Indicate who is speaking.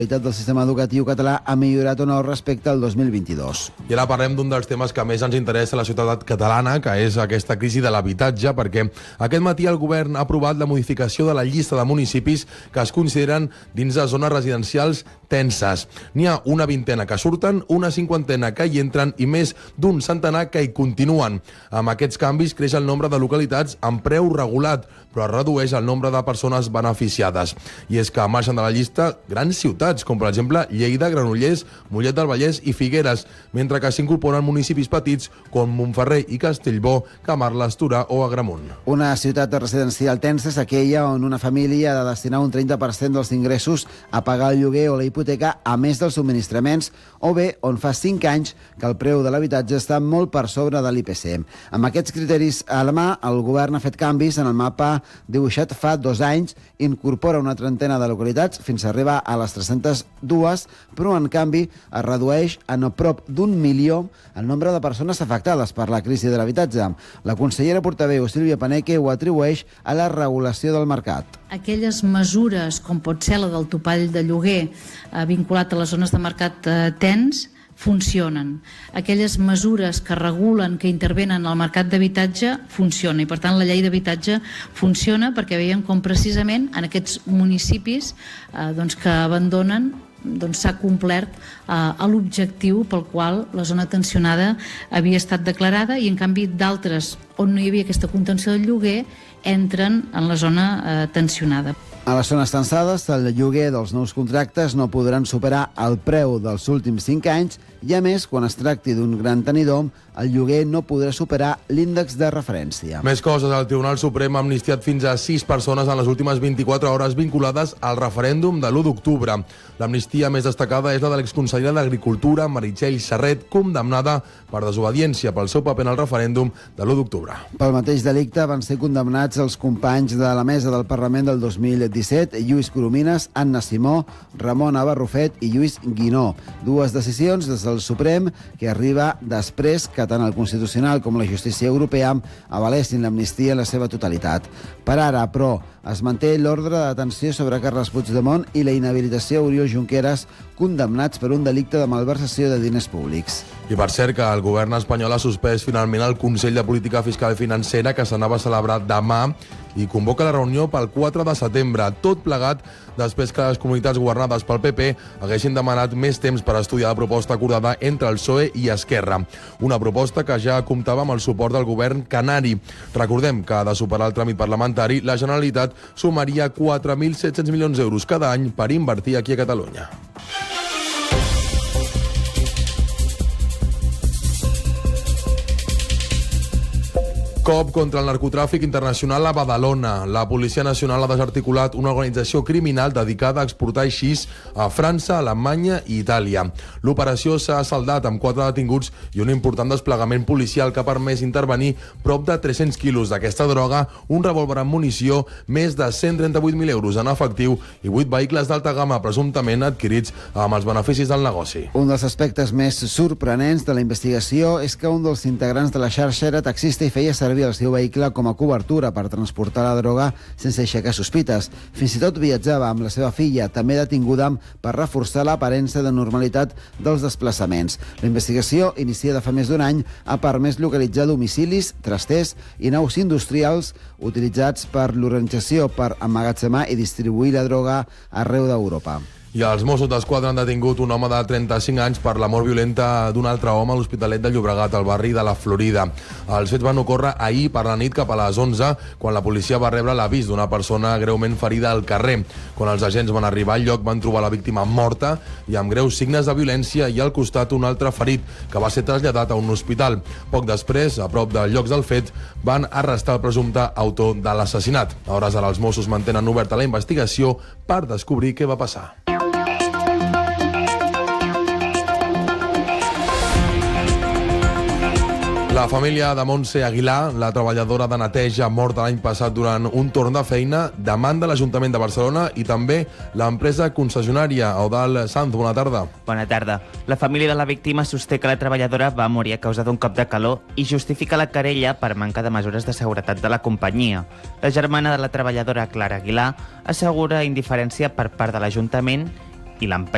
Speaker 1: La qualitat del sistema educatiu català ha millorat o no respecte al 2022.
Speaker 2: I ara parlem d'un dels temes que més ens interessa a la societat catalana, que és aquesta crisi de l'habitatge, perquè aquest matí el govern ha aprovat la modificació de la llista de municipis que es consideren dins de zones residencials tenses. N'hi ha una vintena que surten, una cinquantena que hi entren i més d'un centenar que hi continuen. Amb aquests canvis creix el nombre de localitats amb preu regulat, però es redueix el nombre de persones beneficiades. I és que marxen de la llista grans ciutats, com per exemple Lleida, Granollers, Mollet del Vallès i Figueres, mentre que s'incorporen municipis petits com Montferrer i Castellbò, Camarles, Torà o Agramunt.
Speaker 1: Una ciutat residencial tensa és aquella on una família ha de destinar un 30% dels ingressos a pagar el lloguer o la hipoteca a més dels subministraments, o bé on fa 5 anys que el preu de l'habitatge està molt per sobre de l'IPC. Amb aquests criteris a la mà, el govern ha fet canvis en el mapa dibuixat fa 2 anys, incorpora una trentena de localitats fins a arribar a les 302, però en canvi es redueix a no prop d'1 milió el nombre de persones afectades per la crisi de l'habitatge. La consellera portaveu Sílvia Paneque ho atribueix a la regulació del mercat.
Speaker 3: Aquelles mesures, com pot ser la del topall de lloguer vinculat a les zones de mercat tens, funcionen. Aquelles mesures que regulen, que intervenen al mercat d'habitatge, funcionen. I, per tant, la llei d'habitatge funciona perquè veiem com precisament en aquests municipis que abandonen s'ha complert l'objectiu pel qual la zona tensionada havia estat declarada i, en canvi, d'altres on no hi havia aquesta contenció del lloguer entren en la zona tensionada.
Speaker 1: A les zones tensades, el lloguer dels nous contractes no podran superar el preu dels últims 5 anys i, a més, quan es tracti d'un gran tenidor, el lloguer no podrà superar l'índex de referència.
Speaker 2: Més coses. El Tribunal Suprem ha amnistiat fins a 6 persones en les últimes 24 hores vinculades al referèndum de l'1 d'octubre. L'amnistia més destacada és la de l'exconsellera d'Agricultura, Meritxell Serret, condemnada per desobediència pel seu paper en el referèndum de l'1 d'octubre.
Speaker 1: Pel mateix delicte van ser condemnats els companys de la mesa del Parlament del 2017, Lluís Coromines, Anna Simó, Ramon Abarrufet i Lluís Guinó. 2 decisions des del Suprem que arriba després que tant el Constitucional com la Justícia Europea avalessin l'amnistia en la seva totalitat. Per ara, però, es manté l'ordre de detenció sobre Carles Puigdemont i la inhabilitació a Oriol Junqueras, condemnats per un delicte de malversació de diners públics.
Speaker 2: I per cert que el govern espanyol ha suspès finalment el Consell de Política Fiscal i Financera que s'anava a celebrar demà i convoca la reunió pel 4 de setembre, tot plegat després que les comunitats governades pel PP haguessin demanat més temps per estudiar la proposta acordada entre el PSOE i Esquerra. Una proposta que ja comptava amb el suport del govern canari. Recordem que, de superar el tràmit parlamentari, la Generalitat sumaria 4.700 milions d'euros cada any per invertir aquí a Catalunya. Cop contra el narcotràfic internacional a Badalona. La Policia Nacional ha desarticulat una organització criminal dedicada a exportar haixís a França, Alemanya i Itàlia. L'operació s'ha saldat amb 4 detinguts i un important desplegament policial que ha permès intervenir prop de 300 quilos d'aquesta droga, un revòlver amb munició, més de 138.000 euros en efectiu i 8 vehicles d'alta gamma presumptament adquirits amb els beneficis del negoci.
Speaker 1: Un dels aspectes més sorprenents de la investigació és que un dels integrants de la xarxa era taxista i feia servir el seu vehicle com a cobertura per transportar la droga sense aixecar sospites. Fins i tot viatjava amb la seva filla, també detinguda, per reforçar l'aparença de normalitat dels desplaçaments. La investigació, iniciada fa més d'un any, ha permès localitzar domicilis, trasters i naus industrials utilitzats per l'organització per emmagatzemar i distribuir la droga arreu d'Europa.
Speaker 2: I els Mossos d'Esquadra han detingut un home de 35 anys per la mort violenta d'un altre home a l'Hospitalet de Llobregat, al barri de la Florida. Els fets van ocórrer ahir per la nit cap a les 11, quan la policia va rebre l'avís d'una persona greument ferida al carrer. Quan els agents van arribar al lloc van trobar la víctima morta i amb greus signes de violència i al costat un altre ferit, que va ser traslladat a un hospital. Poc després, a prop dels llocs del fet, van arrestar el presumpte autor de l'assassinat. A hores ara els Mossos mantenen oberta la investigació per descobrir què va passar. La família de Montse Aguilar, la treballadora de neteja morta l'any passat durant un torn de feina, demanda l'Ajuntament de Barcelona i també l'empresa concessionària. Eudald Sanz, bona tarda.
Speaker 4: Bona tarda. La família de la víctima sosté que la treballadora va morir a causa d'un cop de calor i justifica la querella per manca de mesures de seguretat de la companyia. La germana de la treballadora, Clara Aguilar, assegura indiferència per part de l'Ajuntament i l'empresa